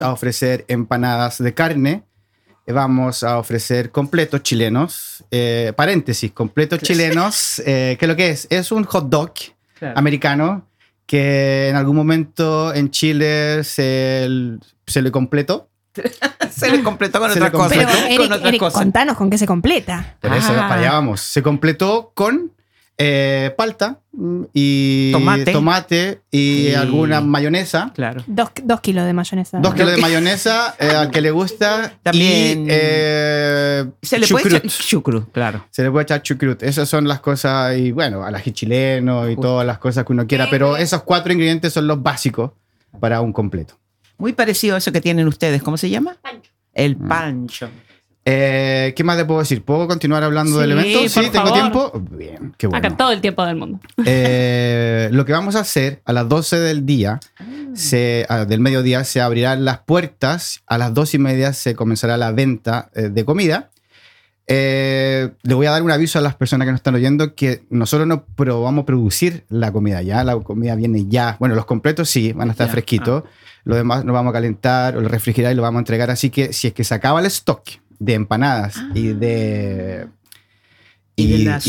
a ofrecer empanadas de carne. Vamos a ofrecer completos chilenos. Paréntesis, completos chilenos. ¿Qué es lo que es? Es un hot dog americano que en algún momento en Chile se le completó. Se le completó con otra cosa. Pero Eric, contanos con qué se completa. Por eso, para allá vamos. Se completó con palta y tomate y alguna mayonesa. Claro. 2 kilos de mayonesa. 2 kilos de mayonesa, al que le gusta. También. Y Se le puede echar chucrut, claro. Se le puede echar chucrut. Esas son las cosas, y bueno, al ají chileno y todas las cosas que uno quiera. Pero esos 4 ingredientes son los básicos para un completo. Muy parecido a eso que tienen ustedes. ¿Cómo se llama? Pancho. El pancho. ¿Qué más te puedo decir? ¿Puedo continuar hablando del evento? Sí, tengo favor. tiempo. Bien, qué bueno. Acá todo el tiempo del mundo. Lo que vamos a hacer a las 12 del día, del mediodía, se abrirán las puertas. A las 2:30 se comenzará la venta de comida. Le voy a dar un aviso a las personas que nos están oyendo que nosotros no probamos producir la comida ya. La comida viene ya. Bueno, los completos sí, van a estar fresquitos. Lo demás lo vamos a calentar o lo refrigerar y lo vamos a entregar. Así que si es que se acaba el stock de empanadas y de las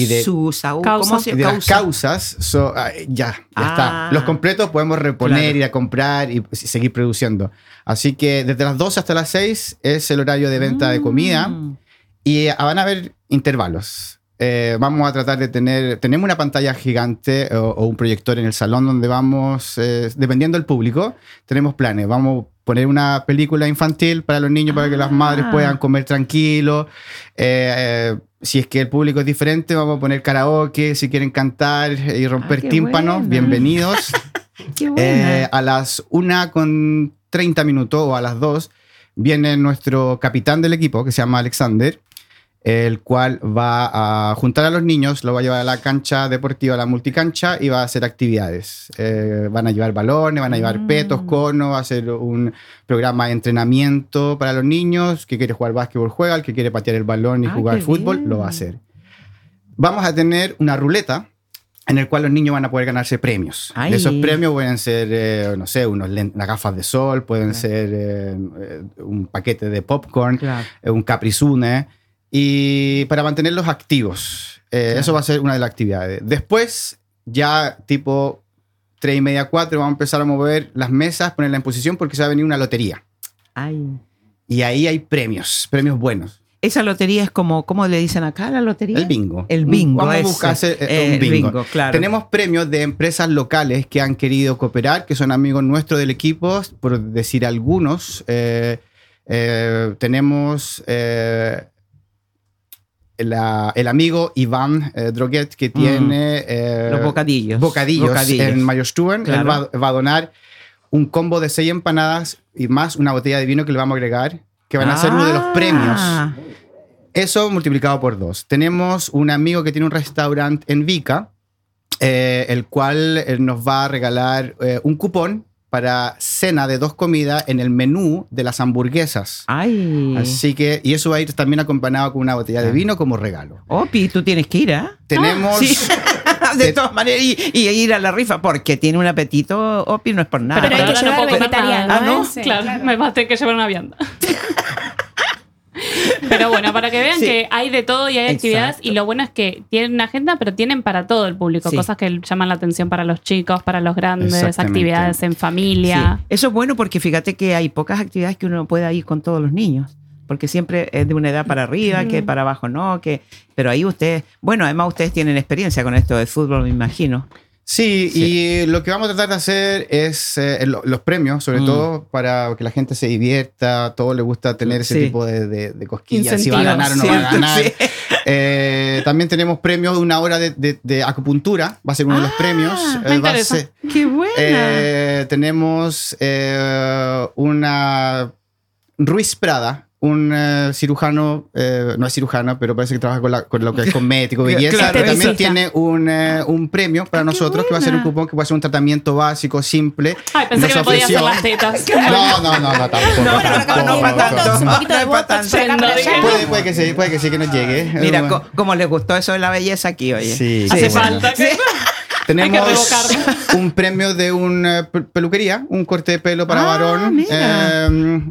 causas, ya está. Los completos podemos reponer, ir a comprar y seguir produciendo. Así que desde las 12 hasta las 6 es el horario de venta de comida y van a haber intervalos. Vamos a tratar de tenemos una pantalla gigante o un proyector en el salón donde vamos, dependiendo del público, tenemos planes. Vamos a poner una película infantil para los niños para que las madres puedan comer tranquilo. Si es que el público es diferente, vamos a poner karaoke, si quieren cantar y romper tímpanos, buena. Bienvenidos. Qué buena. A las 1:30 o a las 2 viene nuestro capitán del equipo, que se llama Alexander, el cual va a juntar a los niños, lo va a llevar a la cancha deportiva, a la multicancha, y va a hacer actividades. Van a llevar balones, van a llevar petos, conos, va a hacer un programa de entrenamiento para los niños. Que quiere jugar básquetbol, juega. El que quiere patear el balón y jugar fútbol, lo va a hacer. Vamos a tener una ruleta en el cual los niños van a poder ganarse premios. Esos premios pueden ser, no sé, unas gafas de sol, pueden ser un paquete de popcorn, un Capri-Sun, y para mantenerlos activos. Eso va a ser una de las actividades. Después, ya tipo 3:30, 4, vamos a empezar a mover las mesas, ponerlas en posición porque se va a venir una lotería. Y ahí hay premios buenos. Esa lotería es como, ¿cómo le dicen acá la lotería? El bingo. El bingo. Vamos a buscar un bingo. Claro. Tenemos premios de empresas locales que han querido cooperar, que son amigos nuestros del equipo, por decir algunos. Tenemos el amigo Iván Droguet, que tiene los bocadillos en Mayorstuen. Claro. Él va a donar un combo de 6 empanadas y más una botella de vino que le vamos a agregar, que van a ser uno de los premios. Eso multiplicado por 2. Tenemos un amigo que tiene un restaurante en Vica, el cual nos va a regalar un cupón para cena de 2 comidas en el menú de las hamburguesas. Así que, y eso va a ir también acompañado con una botella de vino como regalo. Opi, tú tienes que ir, Tenemos... Sí. De todas maneras, y ir a la rifa, porque tiene un apetito, Opi, no es por nada. Pero hay que llevar no puedo vegetariano, comer nada. ¿no? Sí, claro, me va a tener que llevar una vianda. Pero bueno, para que vean que hay de todo y hay actividades, y lo bueno es que tienen una agenda, pero tienen para todo el público, cosas que llaman la atención para los chicos, para los grandes, actividades en familia. Sí. Eso es bueno porque fíjate que hay pocas actividades que uno pueda ir con todos los niños, porque siempre es de una edad para arriba, que para abajo no, pero ahí ustedes, bueno, además ustedes tienen experiencia con esto de fútbol, me imagino. Sí, y lo que vamos a tratar de hacer es los premios, sobre todo para que la gente se divierta. A todos les gusta tener ese tipo de cosquillas, si va a ganar o no va a ganar. También tenemos premios de 1 hora de acupuntura, va a ser uno de los premios. ¡Qué buena! Tenemos una Ruiz Prada, un cirujano, no es cirujano, pero parece que trabaja con lo que es cosmético, belleza, que también tiene un premio para nosotros, que va a ser un cupón que va a ser un tratamiento básico, simple. Pensé que me podía hacer las tetas. No, tampoco. No para tanto. Un poquito de botox para cambiar. Puede que sí que nos llegue. Mira, como les gustó eso de la belleza aquí, oye. Sí, hace falta. Tenemos un premio de una peluquería, un corte de pelo para varón.